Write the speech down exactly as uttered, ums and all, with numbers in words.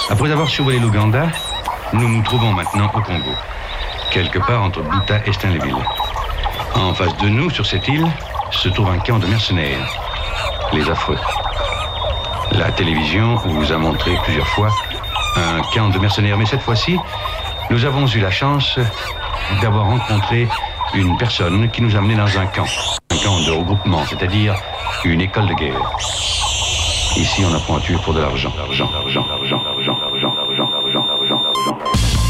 Après avoir survolé l'Ouganda, nous nous trouvons maintenant au Congo, quelque part entre Buta et Stanleyville. En face de nous, sur cette île, se trouve un camp de mercenaires, les affreux. La télévision vous a montré plusieurs fois un camp de mercenaires, mais cette fois-ci, nous avons eu la chance d'avoir rencontré une personne qui nous a menés dans un camp, un camp de regroupement, c'est-à-dire une école de guerre. Ici, on apprend à tuer pour de l'argent, l'argent, l'argent, l'argent.